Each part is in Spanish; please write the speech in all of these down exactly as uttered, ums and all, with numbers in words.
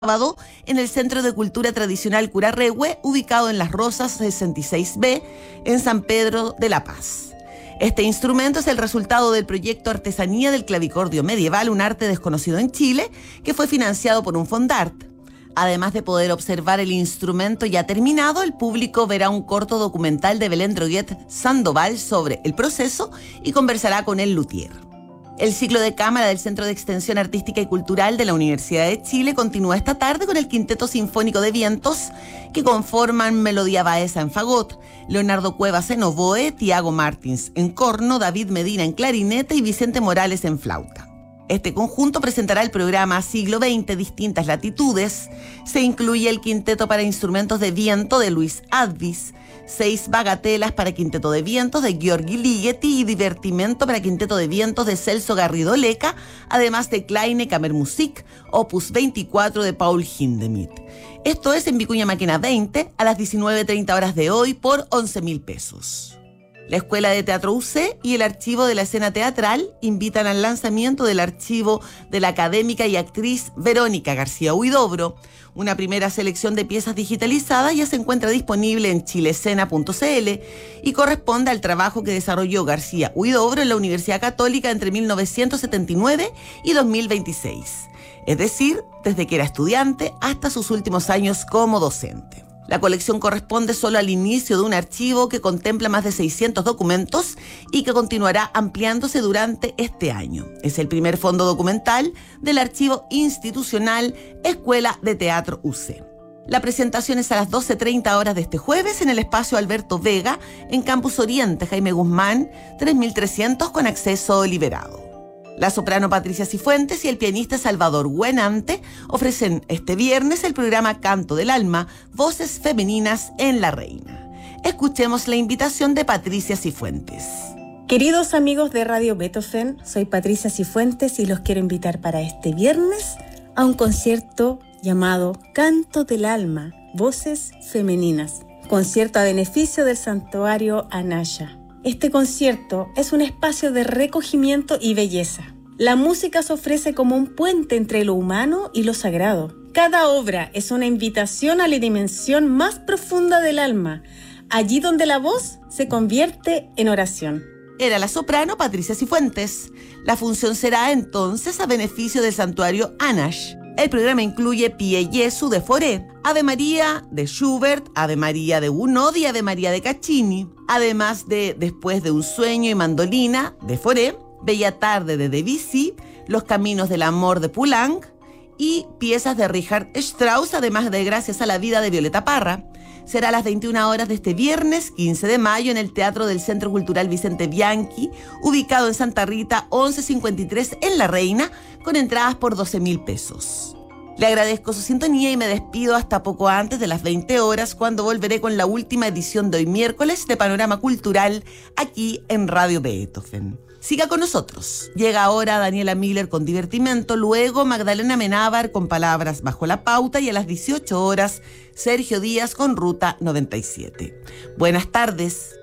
sábado en el Centro de Cultura Tradicional Curarrehue, ubicado en Las Rosas sesenta y seis B, en San Pedro de la Paz. Este instrumento es el resultado del proyecto Artesanía del Clavicordio Medieval, un arte desconocido en Chile, que fue financiado por un Fondart. Además de poder observar el instrumento ya terminado, el público verá un corto documental de Belén Droguet Sandoval sobre el proceso y conversará con el luthier. El ciclo de cámara del Centro de Extensión Artística y Cultural de la Universidad de Chile continúa esta tarde con el Quinteto Sinfónico de Vientos, que conforman Melodía Baeza en fagot, Leonardo Cuevas en oboe, Tiago Martins en corno, David Medina en clarinete y Vicente Morales en flauta. Este conjunto presentará el programa Siglo veinte, Distintas Latitudes. Se incluye el Quinteto para Instrumentos de Viento de Luis Advis, seis bagatelas para Quinteto de Vientos de Gheorghi Ligeti y Divertimento para Quinteto de Vientos de Celso Garrido Leca, además de Kleine Kammermusik, opus veinticuatro de Paul Hindemith. Esto es en Vicuña Maquena veinte, a las diecinueve treinta horas de hoy, por once mil pesos. La Escuela de Teatro U C y el Archivo de la Escena Teatral invitan al lanzamiento del archivo de la académica y actriz Verónica García Huidobro. Una primera selección de piezas digitalizadas ya se encuentra disponible en chilescena punto c l y corresponde al trabajo que desarrolló García Huidobro en la Universidad Católica entre mil novecientos setenta y nueve y dos mil veintiséis, es decir, desde que era estudiante hasta sus últimos años como docente. La colección corresponde solo al inicio de un archivo que contempla más de seiscientos documentos y que continuará ampliándose durante este año. Es el primer fondo documental del archivo institucional Escuela de Teatro U C. La presentación es a las doce treinta horas de este jueves en el espacio Alberto Vega, en Campus Oriente, Jaime Guzmán, tres mil trescientos, con acceso liberado. La soprano Patricia Cifuentes y el pianista Salvador Huenante ofrecen este viernes el programa Canto del Alma, Voces Femeninas en La Reina. Escuchemos la invitación de Patricia Cifuentes. Queridos amigos de Radio Beethoven, soy Patricia Cifuentes y los quiero invitar para este viernes a un concierto llamado Canto del Alma, Voces Femeninas, concierto a beneficio del Santuario Anaya. Este concierto es un espacio de recogimiento y belleza. La música se ofrece como un puente entre lo humano y lo sagrado. Cada obra es una invitación a la dimensión más profunda del alma, allí donde la voz se convierte en oración. Era la soprano Patricia Cifuentes. La función será entonces a beneficio del Santuario Anash. El programa incluye Pie Jesu de Fauré, Ave María de Schubert, Ave María de Gounod y Ave María de Caccini, además de Después de un sueño y mandolina de Fauré, Bella Tarde de Debussy, Los Caminos del Amor de Poulenc y piezas de Richard Strauss, además de Gracias a la Vida de Violeta Parra. Será a las veintiuna horas de este viernes, quince de mayo, en el Teatro del Centro Cultural Vicente Bianchi, ubicado en Santa Rita once cincuenta y tres en La Reina, con entradas por doce mil pesos. Le agradezco su sintonía y me despido hasta poco antes de las veinte horas, cuando volveré con la última edición de hoy miércoles de Panorama Cultural, aquí en Radio Beethoven. Siga con nosotros. Llega ahora Daniela Miller con Divertimento, luego Magdalena Menábar con Palabras bajo la pauta y a las dieciocho horas Sergio Díaz con Ruta noventa y siete. Buenas tardes.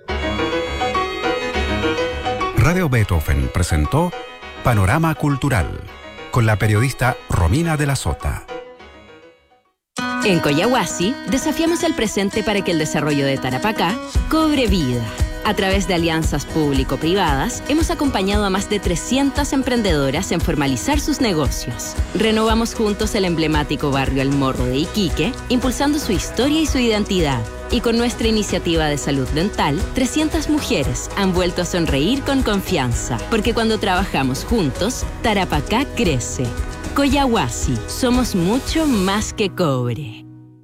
Radio Beethoven presentó Panorama Cultural con la periodista Romina de la Sota. En Collahuasi desafiamos el presente para que el desarrollo de Tarapacá cobre vida. A través de alianzas público-privadas, hemos acompañado a más de trescientas emprendedoras en formalizar sus negocios. Renovamos juntos el emblemático barrio El Morro de Iquique, impulsando su historia y su identidad. Y con nuestra iniciativa de salud dental, trescientas mujeres han vuelto a sonreír con confianza. Porque cuando trabajamos juntos, Tarapacá crece. Collahuasi, somos mucho más que cobre.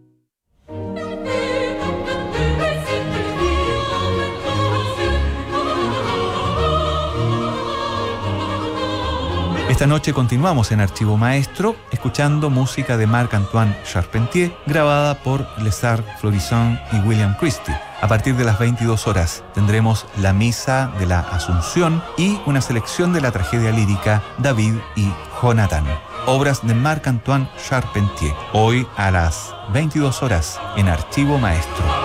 Esta noche continuamos en Archivo Maestro, escuchando música de Marc-Antoine Charpentier, grabada por Lézard Florisson y William Christie. A partir de las veintidós horas tendremos la Misa de la Asunción y una selección de la tragedia lírica David y Jonathan, obras de Marc-Antoine Charpentier. Hoy a las veintidós horas en Archivo Maestro.